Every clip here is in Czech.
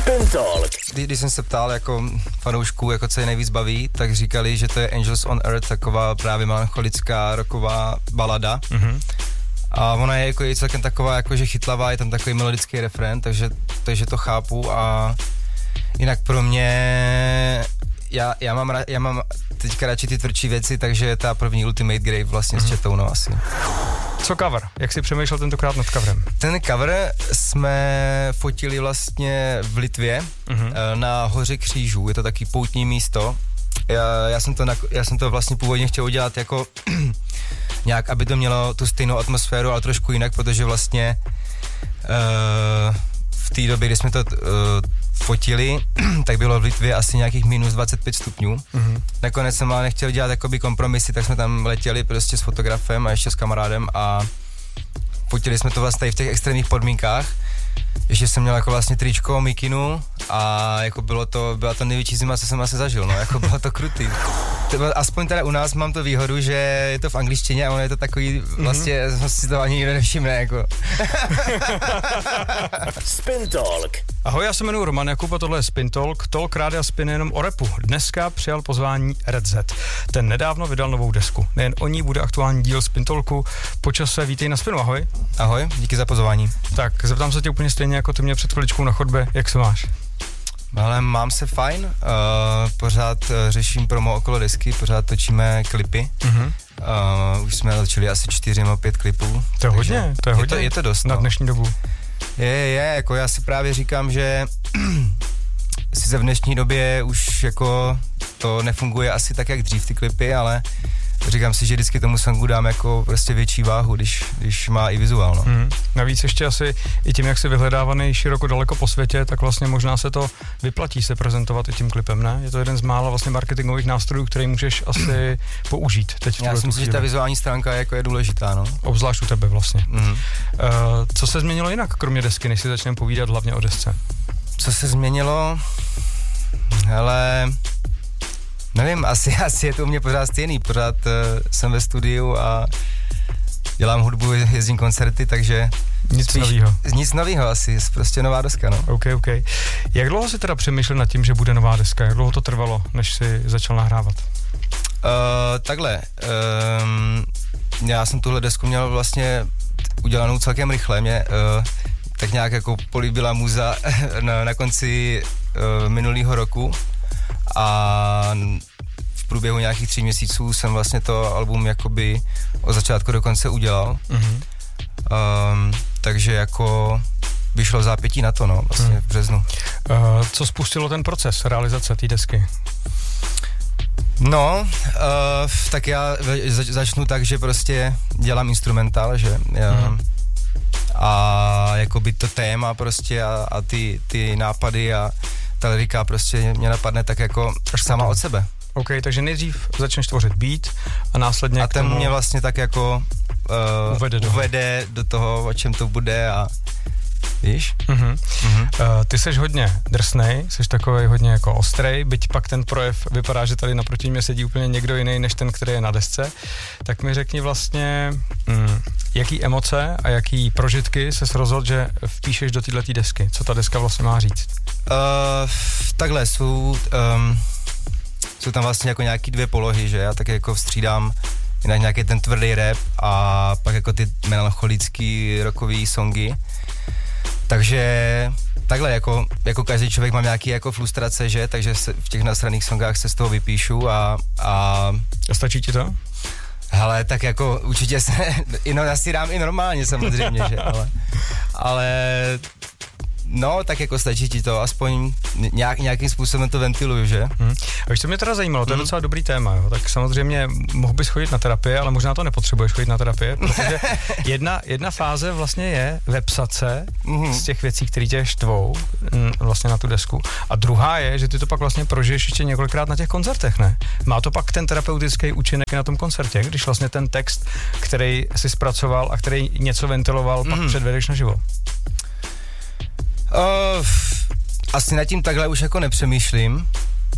Spin Talk. Když jsem se ptal jako fanoušků, jako co je nejvíc baví, tak říkali, že to je Angels on Earth, taková právě melancholická rocková balada. Mm-hmm. A ona je jako i celkem taková, jakože chytlavá, je tam takový melodický refrén, takže to chápu a jinak pro mě, já mám teďka radši ty tvrdší věci, takže ta první Ultimate Grave vlastně s Četou, no asi. Co cover? Jak jsi přemýšlel tentokrát nad coverem? Ten cover jsme fotili vlastně v Litvě, na Hoře křížů, je to taky poutní místo. Já jsem to vlastně původně chtěl udělat jako nějak, aby to mělo tu stejnou atmosféru, ale trošku jinak, protože vlastně v té době, kdy jsme to fotili, tak bylo v Litvě asi nějakých minus 25 stupňů. Nakonec jsem ale nechtěl dělat jakoby kompromisy, tak jsme tam letěli prostě s fotografem a ještě s kamarádem a fotili jsme to vlastně v těch extrémních podmínkách. Ještě jsem měl jako vlastně tričko, mikinu a jako byla to největší zima, co jsem asi zažil, no, jako bylo to krutý. Aspoň teda u nás mám to výhodu, že je to v angličtině a ono je to takový, vlastně si to ani nikdo nevšimne, jako. Spin Talk. Ahoj, já se jmenuji Roman Jakub a tohle je Spin Talk. Talk rádia Spin jenom o rapu. Dneska přijal pozvání Red Z. Ten nedávno vydal novou desku. Nejen o ní bude aktuální díl Spin Talku. Po čase vítej na Spinu, ahoj. Ahoj, díky za pozvání. Tak, zeptám se tě úplně stejně jako ty mě před chviličkou na chodbě, jak se máš? Ale mám se fajn, pořád řeším promo okolo desky, pořád točíme klipy. Už jsme začali asi 4-5 klipů. To je hodně, to je hodně. Je to dost, na dnešní dobu. Je, jako já si právě říkám, že sice v dnešní době už jako to nefunguje asi tak, jak dřív ty klipy, ale říkám si, že vždycky tomu songu dám jako prostě větší váhu, když má i vizuál, no. Navíc ještě asi i tím, jak jsi vyhledávaný široko daleko po světě, tak vlastně možná se to vyplatí se prezentovat i tím klipem, ne? Je to jeden z mála vlastně marketingových nástrojů, který můžeš asi použít teď v Já si myslím, že ta vizuální stránka je důležitá, no. Obzvlášť u tebe vlastně. Co se změnilo jinak, kromě desky, než si začneme povídat hlavně o desce? Co se změnilo? Hele, nevím, asi je to u mě pořád stejný, pořád jsem ve studiu a dělám hudbu, jezdím koncerty, takže Nic novýho asi, prostě nová deska, no. OK. Jak dlouho jsi teda přemýšlel nad tím, že bude nová deska? Jak dlouho to trvalo, než jsi začal nahrávat? Takhle, já jsem tuhle desku měl vlastně udělanou celkem rychle, mě tak nějak jako políbila muza na konci minulého roku a v průběhu nějakých 3 měsíců jsem vlastně to album jakoby od začátku do konce udělal. Takže jako vyšlo zápětí na to, no, vlastně v březnu. Co spustilo ten proces realizace té desky? No, tak já začnu tak, že prostě dělám instrumentál, že a jakoby to téma prostě a ty nápady a ta lyrika prostě mě napadne tak jako sama od sebe. OK, takže nejdřív začneš tvořit beat a následně a ten mě vlastně tak jako uvede do toho, o čem to bude a víš? Ty seš hodně drsnej, seš takovej hodně jako ostrej, byť pak ten projev vypadá, že tady naproti mě sedí úplně někdo jiný, než ten, který je na desce. Tak mi řekni vlastně, jaký emoce a jaký prožitky ses rozhodl, že vpíšeš do této desky. Co ta deska vlastně má říct? Takhle jsou tam vlastně jako nějaký 2 polohy, že já tak jako vstřídám jinak nějaký ten tvrdý rap a pak jako ty melancholický rockový songy. Takže takhle jako každý člověk má nějaký jako frustrace, že? Takže v těch nasraných songách se z toho vypíšu a stačí ti to? Hele, tak jako určitě se nasírám i normálně samozřejmě, že? Ale no, tak jako stačí ti to, aspoň nějakým způsobem to ventiluju, že? A víš, co mě teda zajímalo, to je docela dobrý téma, jo? Tak samozřejmě mohl bys chodit na terapii, ale možná to nepotřebuješ chodit na terapii, protože jedna fáze vlastně je vepsat se z těch věcí, které tě štvou vlastně na tu desku. A druhá je, že ty to pak vlastně prožiješ ještě několikrát na těch koncertech, ne? Má to pak ten terapeutický účinek na tom koncertě, když vlastně ten text, který jsi zpracoval a který něco ventiloval, pak předvedeš naživo? Asi nad tím takhle už jako nepřemýšlím.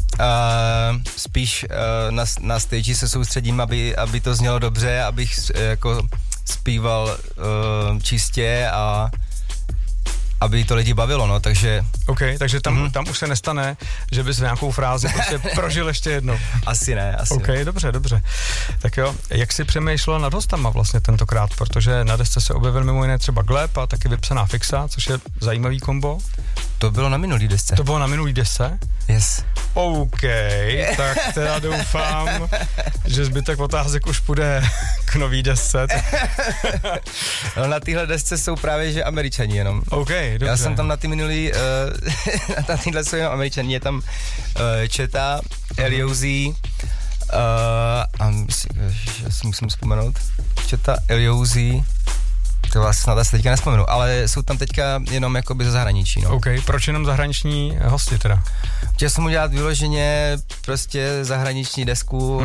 Spíš na stage se soustředím, aby to znělo dobře, abych jako zpíval čistě a aby to lidi bavilo, no, takže... OK, takže tam už se nestane, že bys nějakou frázi prostě prožil ještě jednou. Asi ne. OK, dobře. Tak jo, jak jsi přemýšlel nad hostama vlastně tentokrát, protože na desce se objevil mimo jiné třeba Gleb a taky Vypsaná fixa, což je zajímavý kombo. To bylo na minulý desce. To bylo na minulý desce? Yes. OK, tak teda doufám, že zbytek otázek už půjde k nový desce. No, na téhle desce jsou právě, že Američani jenom. OK, dobře. Já jsem tam na ty minulý, na téhle jsou jenom Američani, je tam Četa, Eliouzi, a já si musím vzpomenout, Četa, Eliouzi, to vás snad asi teďka nespomenu, ale jsou tam teďka jenom jakoby ze zahraničí, no. OK, proč jenom zahraniční hosti teda? Chtěl jsem udělat vyloženě prostě zahraniční desku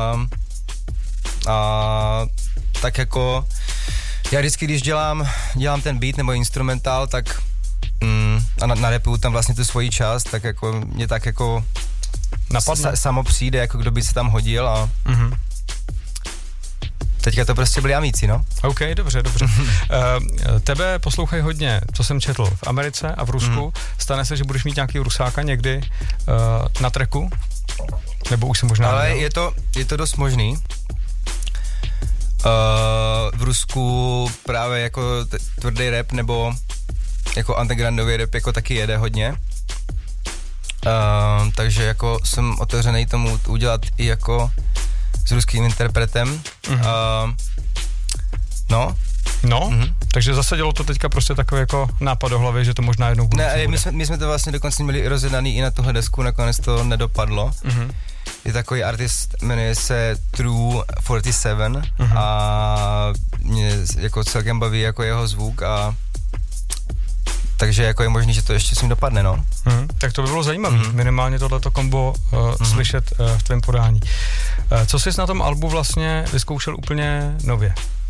a tak jako já vždycky, když dělám ten beat nebo instrumentál, tak a narepuju tam vlastně tu svoji část, tak jako mě tak jako samo přijde, jako kdo by se tam hodil a teďka to prostě byli amíci, no. OK, dobře. Tebe poslouchají hodně, co jsem četl, v Americe a v Rusku. Stane se, že budeš mít nějaký Rusáka někdy na tracku? Nebo už se možná... Ale je to dost možný. V Rusku právě jako tvrdý rap nebo jako undergroundový rap jako taky jede hodně. Takže jako jsem otevřený tomu udělat i jako s ruským interpretem. Takže zasadilo to teďka prostě takový jako nápad do hlavy, že to možná jednou bude. Ne, my jsme to vlastně dokonce měli rozjednaný i na tuhle desku, nakonec to nedopadlo. Je takový artist, jmenuje se True 47 a mě jako celkem baví jako jeho zvuk a takže jako je možný, že to ještě s ním dopadne, no. Tak to by bylo zajímavé, minimálně tohleto kombo slyšet v tvém podání. Co jsi na tom albu vlastně vyzkoušel úplně nově?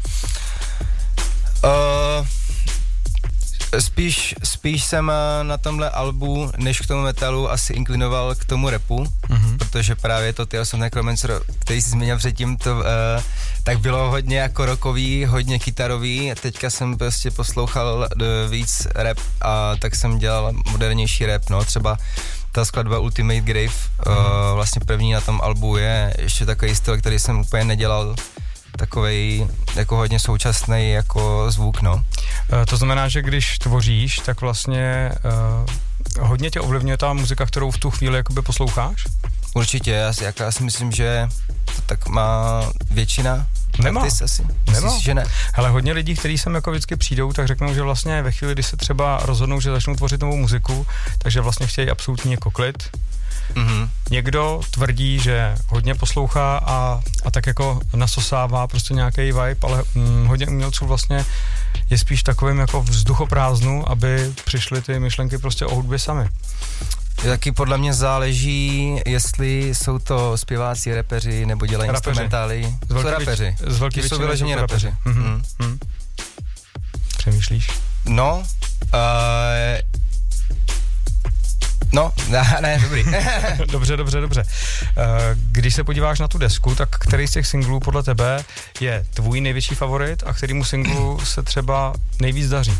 Spíš jsem na tomhle albu, než k tomu metalu, asi inklinoval k tomu rapu, protože právě to Tales of Necromancer, který jsi zmínil předtím, to tak bylo hodně jako rockový, hodně kytarový. Teďka jsem prostě poslouchal víc rap a tak jsem dělal modernější rap, no, třeba ta skladba Ultimate Grave, vlastně první na tom albu je ještě takový styl, který jsem úplně nedělal, takovej jako hodně současný jako zvuk, no. To znamená, že když tvoříš, tak vlastně hodně tě ovlivňuje ta muzika, kterou v tu chvíli jakoby posloucháš? Určitě, já si myslím, že to tak má většina. Nemá. Myslíš, že ne? Hele, hodně lidí, kteří sem jako vždycky přijdou, tak řeknou, že vlastně ve chvíli, kdy se třeba rozhodnou, že začnou tvořit novou muziku, takže vlastně chtějí absolutně jako klid. Někdo tvrdí, že hodně poslouchá a tak jako nasosává prostě nějaký vibe, ale hodně umělců vlastně je spíš takovým jako vzduchoprázdnu, aby přišly ty myšlenky prostě o hudbě sami. Taky podle mě záleží, jestli jsou to zpěváci, rapeři nebo dělají instrumentály. Jsou rapeři. Jsou vyloženě rapeři. Přemýšlíš? No, ne, dobrý. Dobře. Když se podíváš na tu desku, tak který z těch singlů podle tebe je tvůj největší favorit a kterýmu singlu se třeba nejvíc daří?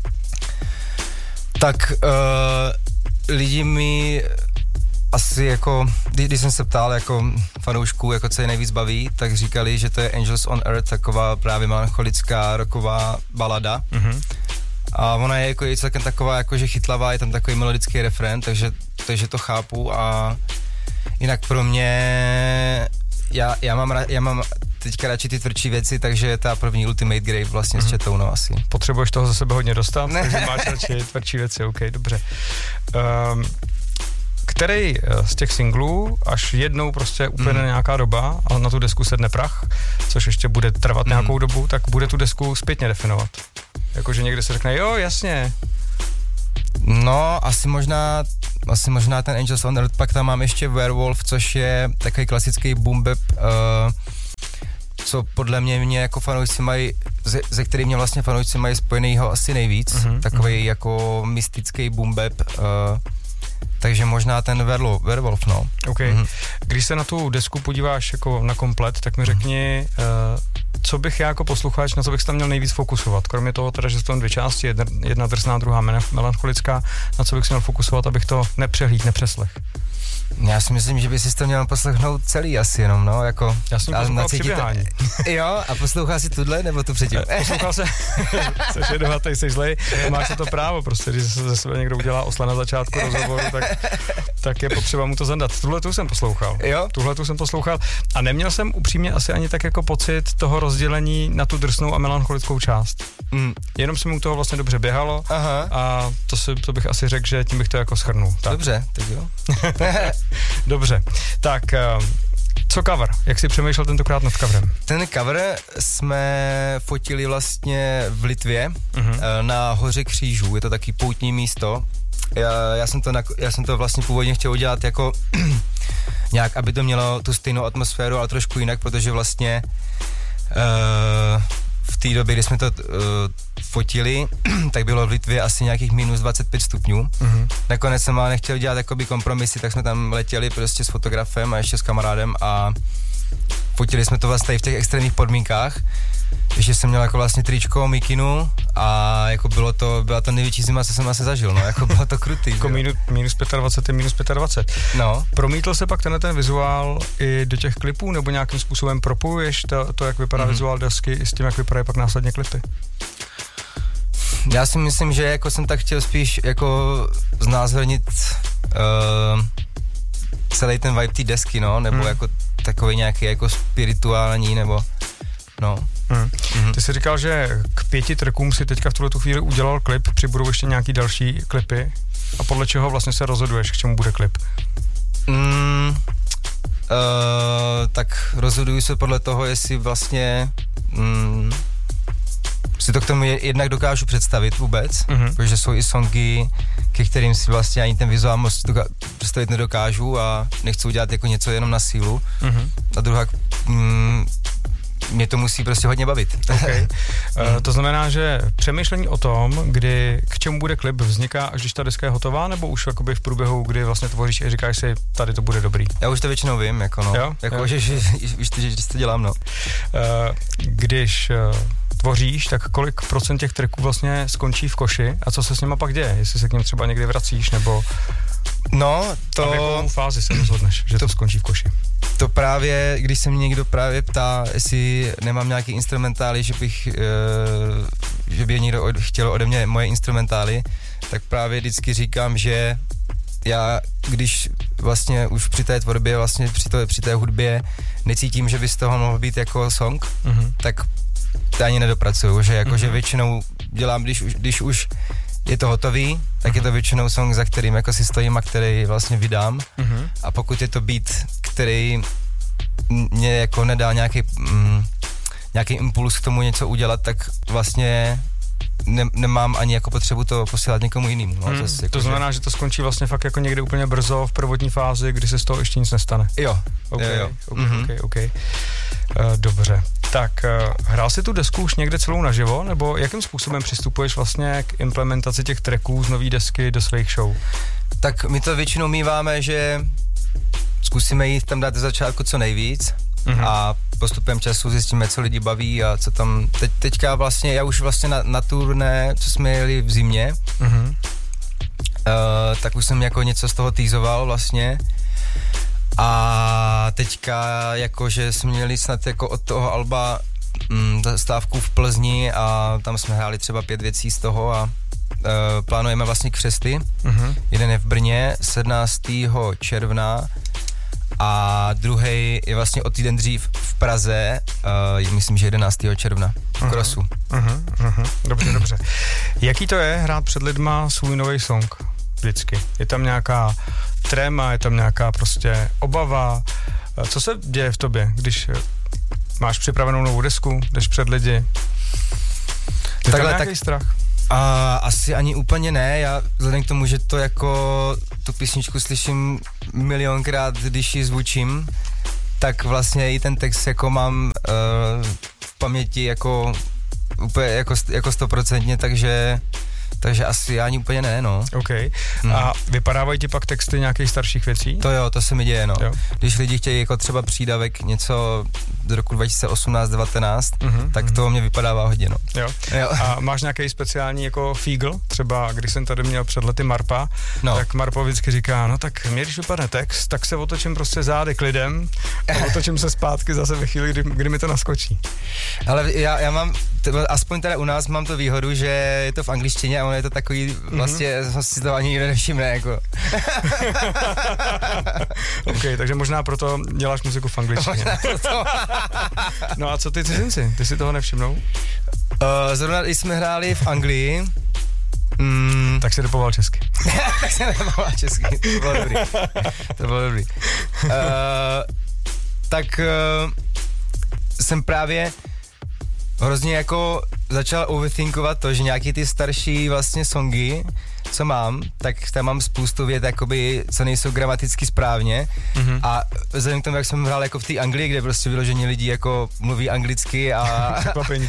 Tak lidi mi asi jako, když jsem se ptal jako fanoušků, jako co je nejvíc baví, tak říkali, že to je Angels on Earth, taková právě melancholická rocková balada. A ona je jako i celkem taková jakože chytlavá, je tam takový melodický refrén, takže to chápu a jinak pro mě, já mám teďka radši ty tvrdší věci, takže ta první Ultimate Grave vlastně s Četou, no asi. Potřebuješ toho za sebe hodně dostat, takže máš radši tvrdší věci, OK, dobře. Který z těch singlů, až jednou prostě úplně nějaká doba a na tu desku sedne prach, což ještě bude trvat nějakou dobu, tak bude tu desku zpětně definovat? Jakože někde se řekne, jo, jasně. No, asi možná ten Angels on Earth, pak tam mám ještě Werewolf, což je takový klasický boom bap, co podle mě jako fanoušci mají, ze kterým mě vlastně fanoušci mají spojenýho asi nejvíc, takový jako mystický boom bap, takže možná ten Werewolf, no. OK. Když se na tu desku podíváš jako na komplet, tak mi řekni, co bych já jako posluchač, na co bych se tam měl nejvíc fokusovat? Kromě toho teda, že jsou tam dvě části, jedna drsná, druhá melancholická, na co bych se měl fokusovat, abych to nepřehlíd, nepřeslech? Já si myslím, že by si to měl poslechnout celý asi jenom, no, jako... Já jsem poslouchal přiběhání. Jo, a poslouchal si tuhle, nebo tu předtím? Poslouchal se, seš jedovatej, seš zlej, máš to právo prostě, když se ze sebe někdo udělá osla na začátku rozhovoru, tak je potřeba mu to zandat. Tuhletu jsem poslouchal. Jo? Tuhletu jsem poslouchal a neměl jsem upřímně asi ani tak jako pocit toho rozdělení na tu drsnou a melancholickou část. Jenom se mu toho vlastně dobře běhalo. Aha. A to bych asi řekl, že tím bych to jako shrnul. Tak. Dobře, tak jo. Dobře, tak co cover? Jak jsi přemýšlel tentokrát nad coverem? Ten cover jsme fotili vlastně v Litvě na Hoře Křížů, je to taky poutní místo. Já jsem to vlastně původně chtěl udělat jako nějak, aby to mělo tu stejnou atmosféru, ale trošku jinak, protože vlastně v té době, kdy jsme to fotili, tak bylo v Litvě asi nějakých minus 25 stupňů. Nakonec jsem ale nechtěl dělat jakoby kompromisy, tak jsme tam letěli prostě s fotografem a ještě s kamarádem a fotili jsme to vlastně v těch extrémních podmínkách. Ještě jsem měl jako vlastně tričko, mikinu a jako byla to největší zima, co jsem asi zažil, no, jako bylo to krutý. Jako minus 25 je minus 25. No. Promítl se pak ten vizuál i do těch klipů, nebo nějakým způsobem propojuješ to jak vypadá vizuál desky i s tím, jak vypadají pak následně klipy? Já si myslím, že jako jsem tak chtěl spíš jako znázornit celý ten vibe té desky, no, nebo jako takový nějaký jako spirituální, nebo no. Ty jsi říkal, že k 5 trackům si teďka v tuhletu chvíli udělal klip, přibudou ještě nějaký další klipy a podle čeho vlastně se rozhoduješ, k čemu bude klip? Tak rozhoduju se podle toho, jestli vlastně si to k tomu jednak dokážu představit vůbec, protože jsou i songy, ke kterým si vlastně ani ten vizuál moc představit nedokážu a nechci udělat jako něco jenom na sílu. A druhá, mě to musí prostě hodně bavit. Okay. To znamená, že přemýšlení o tom, kdy k čemu bude klip, vzniká, až když ta deska je hotová, nebo už jakoby v průběhu, kdy vlastně tvoříš a říkáš si, tady to bude dobrý? Já už to většinou vím, jako no. Jo? Jako, že to dělám, no. Když tvoříš, tak kolik procent těch tracků vlastně skončí v koši a co se s nima pak děje? Jestli se k něm třeba někdy vracíš, nebo... No, to... A v jakou fázi se rozhodneš, že to skončí v koši? To právě, když se mě někdo právě ptá, jestli nemám nějaký instrumentály, že by někdo chtěl ode mě moje instrumentály, tak právě vždycky říkám, že já, když vlastně už při té tvorbě, vlastně při té hudbě necítím, že by z toho mohl být jako song, tak to ani nedopracuju, že jakože většinou dělám, když už je to hotový, tak je to většinou song, za kterým jako si stojím a který vlastně vydám. A pokud je to beat, který mě jako nedá nějaký impuls k tomu něco udělat, tak vlastně nemám ani jako potřebu to posílat někomu jinému. No, zase, to znamená, že to skončí vlastně fakt jako někde úplně brzo v prvotní fázi, kdy se z toho ještě nic nestane. Jo. Okay. Dobře. Tak hrál jsi tu desku už někde celou naživo, nebo jakým způsobem přistupuješ vlastně k implementaci těch tracků z nový desky do svých show? Tak my to většinou míváme, že zkusíme jít tam dát ze začátku co nejvíc a postupem času zjistíme, co lidi baví a co tam teďka vlastně, já už vlastně na turné, co jsme jeli v zimě, tak už jsem jako něco z toho teasoval vlastně. A teďka jakože jsme měli snad jako od toho alba stávku v Plzni a tam jsme hráli třeba 5 věcí z toho a plánujeme vlastně křesty. Jeden je v Brně 17. června a druhý je vlastně o týden dřív v Praze, myslím, že 11. června v Krosu. Dobře. Jaký to je hrát před lidma svůj nový song vždycky? Je tam nějaká tréma, je tam nějaká prostě obava? Co se děje v tobě, když máš připravenou novou desku, jdeš před lidi? Je tam nějaký strach? Asi ani úplně ne, já vzhledem k tomu, že to jako tu písničku slyším milionkrát, když ji zvučím, tak vlastně i ten text jako mám v paměti jako úplně jako 100%, takže Takže asi ani úplně ne, no. OK. A vypadávají ti pak texty nějakých starších věcí? To jo, to se mi děje, no. Jo. Když lidi chtějí jako třeba přídavek něco z roku 2018-19, tak to mě vypadává hodně, no. Jo. A máš nějaký speciální jako fígl? Třeba když jsem tady měl před lety Marpa, tak Marpa vždycky říká, no tak mě když vypadne text, tak se otočím prostě zády k lidem a otočím se zpátky zase ve chvíli, kdy mi to naskočí. Ale já mám, aspoň teda u nás mám to výhodu, že je to v angličtině a ono je to takový, vlastně si to ani nikdo nevšimne, jako. OK, takže možná proto děláš muziku v angličtině. No a co ty cizinci? Ty si toho nevšimnou? Zrovna když jsme hráli v Anglii, tak si dopoval česky. Tak jsem dopoval česky, to bylo dobrý. Tak jsem právě hrozně jako začal overthinkovat to, že nějaký ty starší vlastně songy, co mám, tak tam mám spoustu vět, jakoby, co nejsou gramaticky správně a vzhledem k tomu, jak jsem hrál jako v té Anglii, kde prostě vyloženě lidi jako mluví anglicky a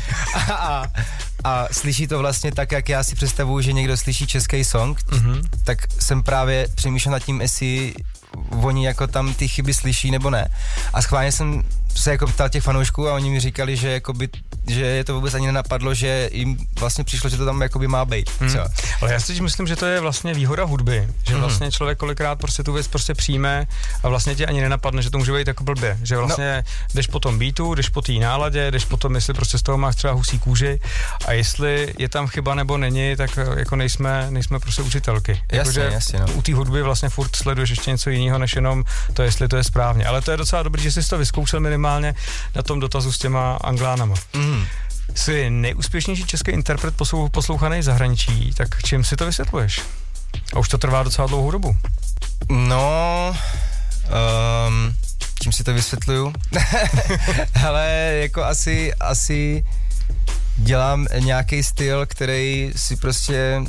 slyší to vlastně tak, jak já si představuju, že někdo slyší český song, tak jsem právě přemýšlel nad tím, jestli oni jako tam ty chyby slyší nebo ne. A schválně jsem se jako ptal těch fanoušků a oni mi říkali, že jakoby, že je to vůbec ani nenapadlo, že jim vlastně přišlo, že to tam jakoby má být. Ale já si myslím, že to je vlastně výhoda hudby, že vlastně člověk kolikrát prostě tu věc prostě přijme a vlastně ti ani nenapadne, že to může být jako blbě, že vlastně jdeš po tom beatu, jdeš po té náladě, jdeš po tom, jestli prostě z toho máš třeba husí kůži a jestli je tam chyba nebo není, tak jako nejsme prostě učitelky. Jasně, no. U té hudby vlastně furt sleduješ ještě něco jiného, než jenom to, jestli to je správně. Ale to je docela dobrý, že jsi to vyzkoušel minimálně na tom dotazu s těma Anglánama. Jsi nejúspěšnější český interpret poslouchaný v zahraničí, tak čím si to vysvětluješ? A už to trvá docela dlouhou dobu. No, čím si to vysvětluju? Ale jako asi dělám nějaký styl, který si prostě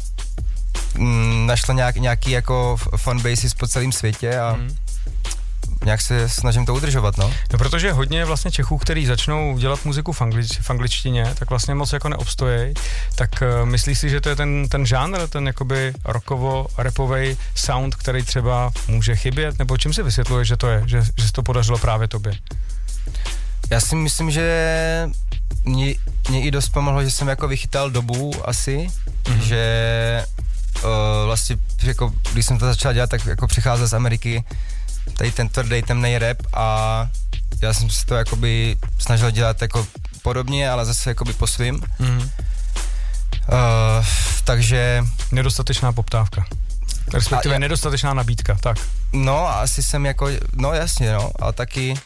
našlo nějaký jako fanbases po celém světě a nějak se snažím to udržovat, no. No, protože hodně vlastně Čechů, který začnou dělat muziku v angličtině, tak vlastně moc jako neobstojí, tak myslíš si, že to je ten žánr, ten jakoby rockovo-rapovej sound, který třeba může chybět, nebo čím si vysvětluješ, že to je, že se to podařilo právě tobě? Já si myslím, že mě i dost pomohlo, že jsem jako vychytal dobu asi, že vlastně jako, když jsem to začal dělat, tak jako přicházel z Ameriky tady ten tvrdý temnej rap a já jsem si to jakoby snažil dělat jako podobně, ale zase jakoby po svým. Takže... Nedostatečná poptávka. Respektive nedostatečná nabídka, tak. No, asi jsem jako, no jasně, no, ale taky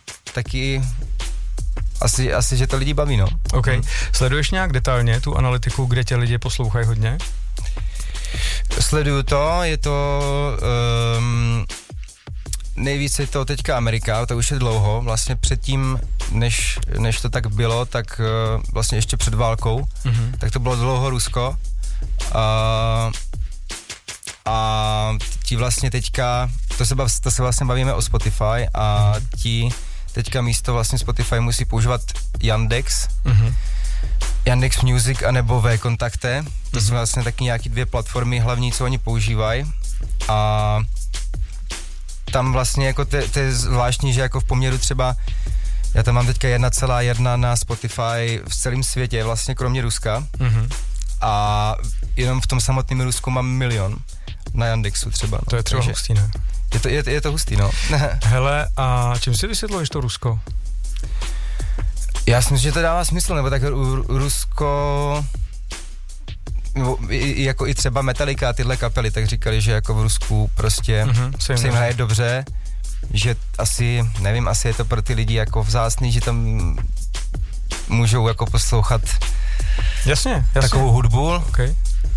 asi, že to lidi baví, no. OK. Sleduješ nějak detailně tu analytiku, kde tě lidi poslouchají hodně? Sleduju to, je to... nejvíc je to teďka Amerika, to už je dlouho, vlastně předtím, než to tak bylo, tak vlastně ještě před válkou, tak to bylo dlouho Rusko a ti vlastně teďka, to se vlastně bavíme o Spotify a ti teďka místo vlastně Spotify musí používat Yandex, Yandex Music anebo V-Kontakte, to jsou vlastně taky nějaký dvě platformy hlavní, co oni používají a tam vlastně jako to je zvláštní, že jako v poměru třeba, já tam mám teďka 1,1 na Spotify v celém světě, vlastně kromě Ruska a jenom v tom samotném Rusku mám 1 000 000 na Yandexu třeba. No. To je třeba hustý, ne? Je to hustý, no. Hele, a čím si vysvětluješ to Rusko? Já si myslím, že to dává smysl, nebo tak Rusko... jako i třeba Metallica a tyhle kapely, tak říkali, že jako v Rusku prostě se jim hraje dobře, že asi, nevím, asi je to pro ty lidi jako vzácný, že tam můžou jako poslouchat jasně. Takovou hudbu. Okay.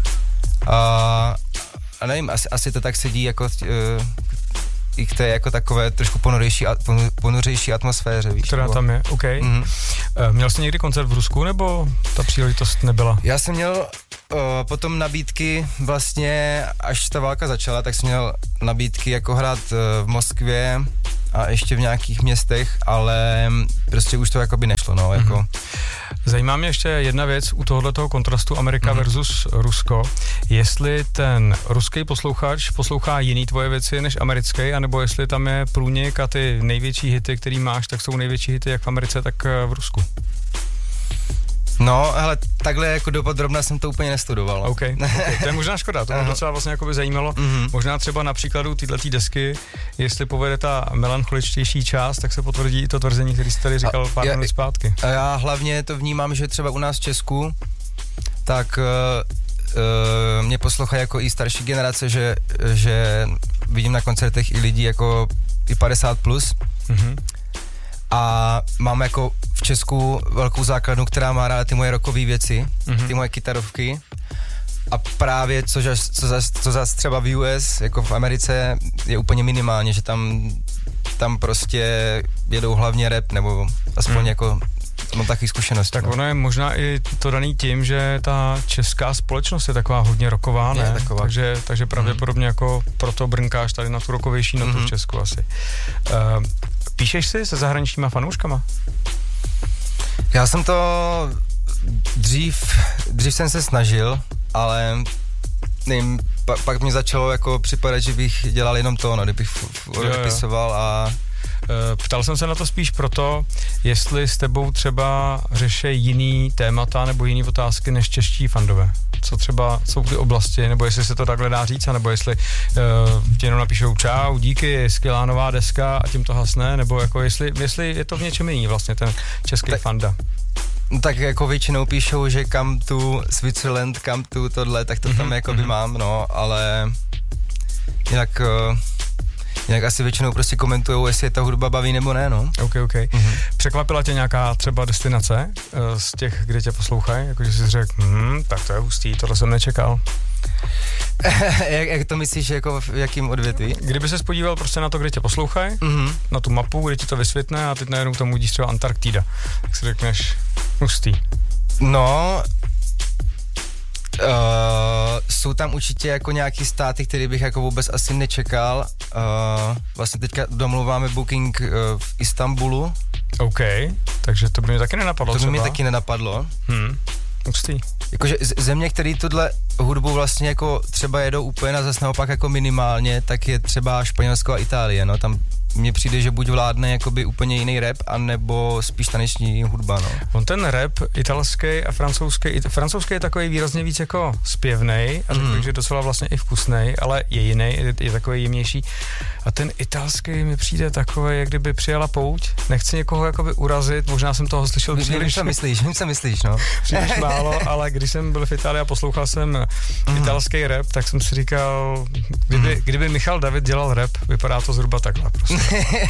A nevím, asi to tak sedí jako i k té jako takové trošku ponořejší atmosféře, víš. Která tam je, OK. Měl jsi někdy koncert v Rusku, nebo ta příležitost nebyla? Já jsem měl potom nabídky vlastně, až ta válka začala, tak jsem měl nabídky jako hrát v Moskvě a ještě v nějakých městech, ale prostě už to jakoby nešlo, no, jako. Zajímá mě ještě jedna věc u tohoto kontrastu Amerika versus Rusko. Jestli ten ruský posluchač poslouchá jiný tvoje věci než americký, anebo jestli tam je průnik a ty největší hity, který máš, tak jsou největší hity jak v Americe, tak v Rusku. No, hele, takhle jako dopodrobna jsem to úplně nestudoval. Okay. To je možná škoda, to mě docela vlastně jakoby zajímalo. Možná třeba na příkladu této desky, jestli povede ta melancholičtější část, tak se potvrdí i to tvrzení, který jsi tady říkal pár minut zpátky. A já hlavně to vnímám, že třeba u nás v Česku, tak mě poslouchají jako i starší generace, že vidím na koncertech i lidi jako i 50+. A mám jako v Česku velkou základnu, která má ráda ty moje rockové věci, ty moje kytarovky. A právě co zas třeba v US, jako v Americe, je úplně minimálně, že tam prostě jedou hlavně rap, nebo aspoň jako mám takový zkušenosti. Tak ono je možná i to daný tím, že ta česká společnost je taková hodně rocková, ne? Taková. Takže pravděpodobně jako proto brnkáš tady na tu rockovější notu v Česku asi. Píšeš si se zahraničníma fanouškama? Já jsem to dřív jsem se snažil, ale nevím, pak mi začalo jako připadat, že bych dělal jenom to, no, kdybych odepisoval a... Ptal jsem se na to spíš proto, jestli s tebou třeba řeší jiný témata nebo jiný otázky než čeští fandové. Co třeba jsou ty oblasti, nebo jestli se to takhle dá říct, nebo jestli ti jenom napíšou čau, díky, skvělá nová deska a tím to hasne, nebo jako jestli je to v něčem jiný vlastně ten český fanda. Tak jako většinou píšou, že come to Switzerland, come to tohle, tak to tam jakoby mám, no, ale jinak asi většinou prostě komentujou, jestli je ta hudba baví nebo ne, no. OK. Překvapila tě nějaká třeba destinace z těch, kde tě poslouchají? Jakože jsi řekl, tak to je hustý, tohle jsem nečekal. jak to myslíš, jako v jakým odvětví? Kdyby ses podíval prostě na to, kde tě poslouchají, na tu mapu, kde ti to vysvětne a teď najednou tomu vidíš třeba Antarktida, tak si řekneš, hustý. No... jsou tam určitě jako nějaký státy, které bych jako vůbec asi nečekal. Vlastně teďka domluváme booking v Istanbulu. OK, takže to by mě taky nenapadlo. To by mě taky nenapadlo. Hustý. Jakože země, které tuhle hudbu vlastně jako třeba jedou úplně a zase naopak jako minimálně, tak je třeba Španělsko a Itálie, no, tam mně přijde, že buď vládne jakoby úplně jiný rap, anebo spíš taneční hudba, no. On ten rap italský a francouzský je takový výrazně víc jako zpěvnej a řekl bych, že docela vlastně i vkusnej, ale je jiný, je takový jemnější. A ten italský mi přijde takový, jak kdyby přijela pouť, nechci někoho jakoby urazit, možná jsem toho slyšel příliš. Vím, co myslíš, no. Příliš málo, ale když jsem byl v Itálii a poslouchal jsem italský rap, tak jsem si říkal, kdyby Michal David dělal rap, vypadá to zhruba takhle prostě.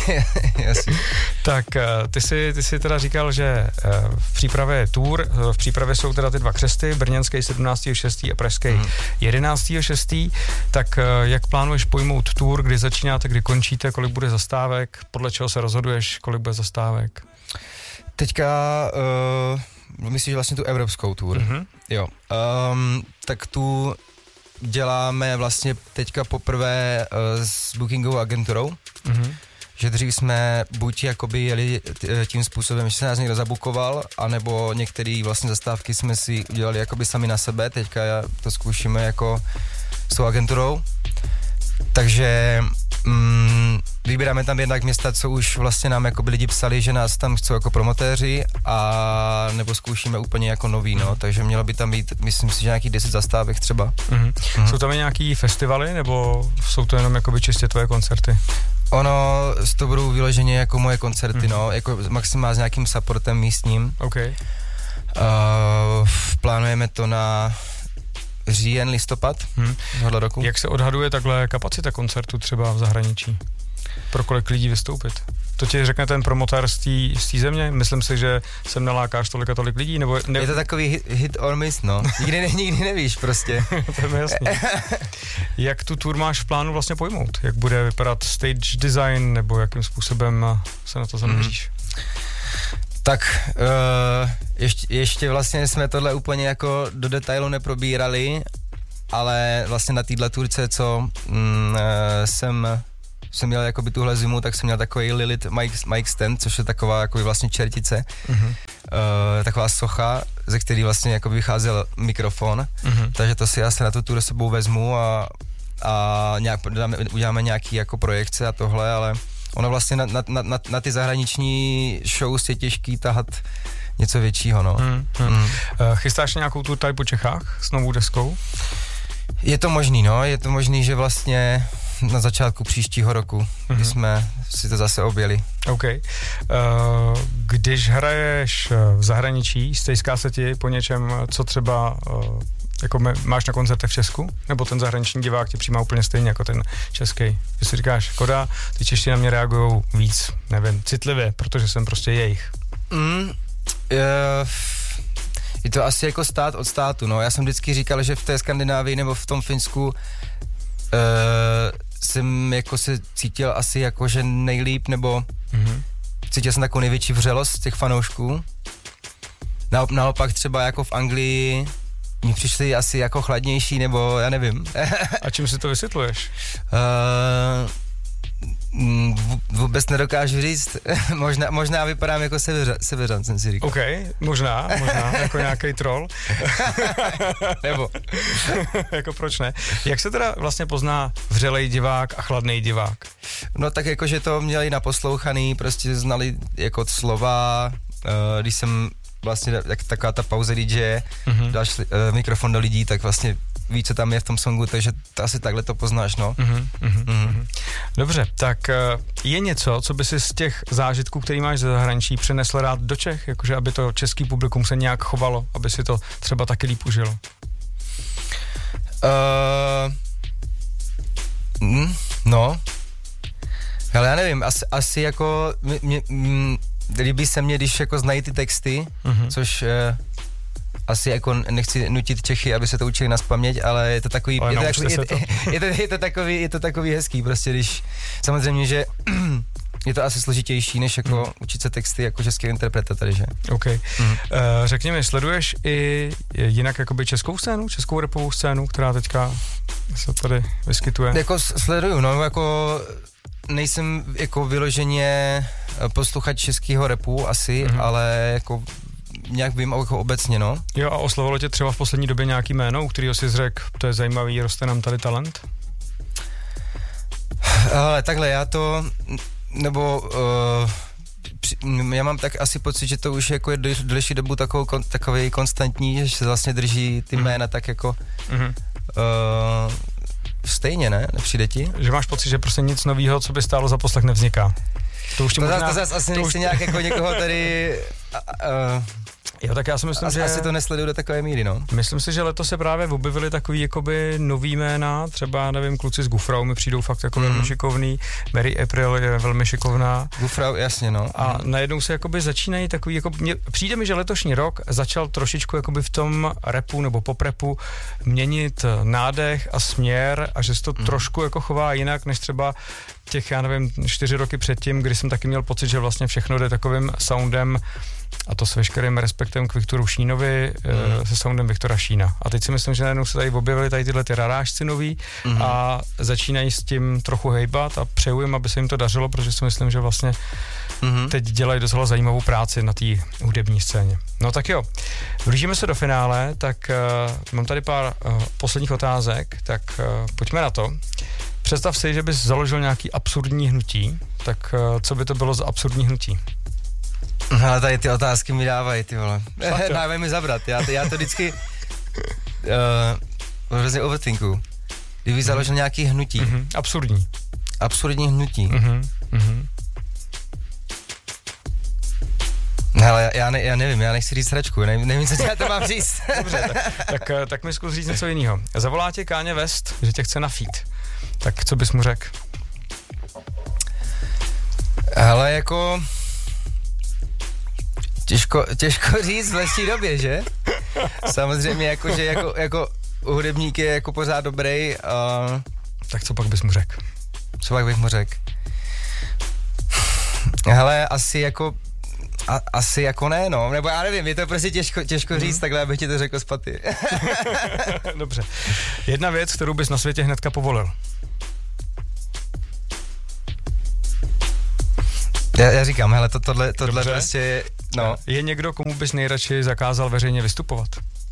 Tak ty jsi teda říkal, že v přípravě je tour, v přípravě jsou teda ty dva křesty, brněnský 17.6. a pražský 11.6. Tak jak plánuješ pojmout tour, kdy začínáte, kdy končíte, kolik bude zastávek, podle čeho se rozhoduješ, kolik bude zastávek? Teďka myslíš vlastně tu evropskou tour? Jo. Tak tu děláme vlastně teďka poprvé s bookingovou agenturou. Že dřív jsme buď jakoby jeli tím způsobem, že se nás někdo zabukoval, anebo některé vlastně zastávky jsme si udělali jakoby sami na sebe, teďka to zkoušíme jako s tou agenturou. Takže vybíráme tam jednak města, co už vlastně nám jakoby lidi psali, že nás tam chcou jako promotéři, a nebo zkoušíme úplně jako nový, no, takže mělo by tam být, myslím si, že nějakých 10 zastávek třeba. Jsou tam nějaký festivaly, nebo jsou to jenom jakoby čistě tvoje koncerty? Ono, to budou vyloženě jako moje koncerty, no, jako maximálně s nějakým supportem místním. Okay. Plánujeme to na říjen, listopad tohoto roku. Jak se odhaduje takhle kapacita koncertu třeba v zahraničí? Pro kolik lidí vystoupit? To ti řekne ten promotér z té země? Myslím si, že sem nalákáš tolik lidí? Nebo je to takový hit or miss, no. Nikdy nevíš prostě. To je mi jasný. Jak tu tour máš v plánu vlastně pojmout? Jak bude vypadat stage design, nebo jakým způsobem se na to zaměříš? Tak ještě vlastně jsme tohle úplně jako do detailu neprobírali, ale vlastně na téhle turce, co jsem jsem měl jakoby tuhle zimu, tak jsem měl takový Lilith Mike Stand, což je taková jakoby vlastně čertice, taková socha, ze který vlastně jakoby vycházel mikrofon, takže to si asi na tu tour sebou vezmu a uděláme nějaký jako projekce a tohle, ale ono vlastně na ty zahraniční shows je těžký tahat něco většího, no. Chystáš nějakou tour tady po Čechách s novou deskou? Je to možný, no, je to možný, že vlastně na začátku příštího roku, kdy jsme si to zase objeli. OK. Když hraješ v zahraničí, stejská se ti po něčem, co třeba jako máš na koncertech v Česku? Nebo ten zahraniční divák tě přijímá úplně stejně jako ten český? Když si říkáš, škoda, ty Češi na mě reagujou víc, nevím, citlivě, protože jsem prostě jejich. Je to asi jako stát od státu, no. Já jsem vždycky říkal, že v té Skandinávii nebo v tom Finsku jsem jako se cítil asi jako, že nejlíp, nebo cítil jsem takovou největší vřelost těch fanoušků. Naopak třeba jako v Anglii mi přišli asi jako chladnější, nebo já nevím. A čím si to vysvětluješ? Vůbec nedokážu říct. možná vypadám jako Severan, jsem si říkal. OK, možná, jako nějaký troll. Nebo. Jako proč ne? Jak se teda vlastně pozná vřelej divák a chladnej divák? No tak jako, že to měli naposlouchaný, prostě znali jako slova, když jsem vlastně taková ta pauze DJ, dáš mikrofon do lidí, tak vlastně ví, co tam je v tom songu, takže to asi takhle to poznáš, no. Dobře, tak je něco, co by si z těch zážitků, který máš ze zahraničí, přenesl rád do Čech, jakože aby to český publikum se nějak chovalo, aby si to třeba taky líp užilo? No, ale já nevím, asi jako líbí se mně, když jako znají ty texty, což asi jako nechci nutit Čechy, aby se to učili nazpaměť, ale je to takový, je to takový hezký, prostě když, samozřejmě, že je to asi složitější, než jako učit se texty jako českého interpreta tady, že? OK. Řekni mi, sleduješ i jinak jakoby českou scénu, českou rapovou scénu, která teďka se tady vyskytuje? Jako sleduju, no, jako nejsem jako vyloženě posluchač českého rapu asi, ale jako nějak vím jako obecně, no. Jo, a oslovilo tě třeba v poslední době nějaký jméno, u kterého jsi řekl, to je zajímavý, roste nám tady talent? Ale takhle, já to, nebo já mám tak asi pocit, že to už jako je delší dobu takový konstantní, že se vlastně drží ty jména tak jako stejně, ne? Nepřijde ti? Že máš pocit, že prostě nic novýho, co by stálo za poslech, nevzniká. To zase asi nechci nějak jako někoho tady... Jo, tak já si myslím, že... Asi to nesleduju do takové míry, no. Myslím si, že letos se právě objevily takový jakoby nový jména, třeba, nevím, kluci z Gufrau mi přijdou fakt jako velmi šikovný, Mary April je velmi šikovná. Gufrau, jasně, no. A najednou se jakoby začínají takový, jako, přijde mi, že letošní rok začal trošičku jakoby v tom rapu nebo poprepu měnit nádech a směr a že se to trošku jako chová jinak, než třeba těch, já nevím, 4 roky předtím, kdy jsem taky měl pocit, že vlastně všechno jde takovým soundem, a to s veškerým respektem k Viktoru Šínovi, se soundem Viktora Šína. A teď si myslím, že najednou se tady objevily tady tyhle ty rarážci nový a začínají s tím trochu hejbat a přeju jim, aby se jim to dařilo, protože si myslím, že vlastně teď dělají docela zajímavou práci na té hudební scéně. No tak jo, blížíme se do finále, tak mám tady pár posledních otázek, tak pojďme na to. Představ si, že bys založil nějaký absurdní hnutí, tak co by to bylo za absurdní hnutí? Ale tady ty otázky mi dávají, ty vole. Dávají mi zabrat, já to vždycky hrozně overthinku. Kdyby založil nějaký hnutí. Absurdní. Absurdní hnutí. Ale já nevím, já nechci říct hračku, nevím, co já to mám říct. Dobře, tak mi zkus říct něco jiného. Zavolá tě Kanye West, že tě chce na feat. Tak co bys mu řekl? Ale jako... Těžko říct v dnešní době, že? Samozřejmě jako, že jako hudebník je jako pořád dobrý. Tak co pak bys mu řekl? Co pak bych mu řekl? Hele, asi jako ne, no. Nebo já nevím, je to prostě těžko říct, takhle abych ti to řekl z paty. Dobře. Jedna věc, kterou bys na světě hnedka povolil. Já říkám, hele, tohle prostě, no. Je někdo, komu bys nejradši zakázal veřejně vystupovat?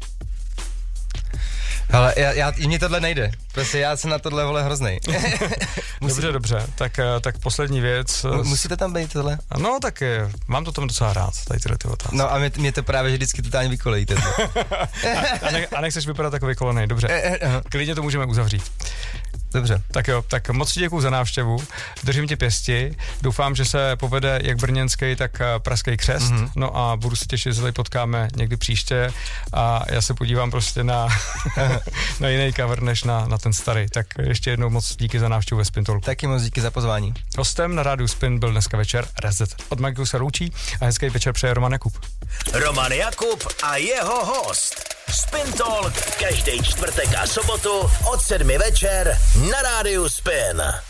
Ale mně tohle nejde. Prostě já jsem na tohle, vole, hroznej. Dobře. Tak poslední věc. Musíte tam být tohle? No, tak mám to tam docela rád, tady tyhle ty otázky. No a mě to právě, že vždycky totálně vykolejíte. a nechceš vypadat takový vykolenej, dobře. Klidně to můžeme uzavřít. Dobře. Tak jo, tak moc ti děkuju za návštěvu, držím ti pěsti, doufám, že se povede jak brněnský, tak pražský křest, no a budu se těšit, že se tady potkáme někdy příště a já se podívám prostě na jiný cover, než na ten starý. Tak ještě jednou moc díky za návštěvu ve Spin Talku. Taky moc díky za pozvání. Hostem na rádiu Spin byl dneska večer Reset. Od Magiku se loučí a hezký večer přeje Roman Jakub. Roman Jakub a jeho host. Spin Talk každý čtvrtek a sobotu od 7 večer na rádiu Spin.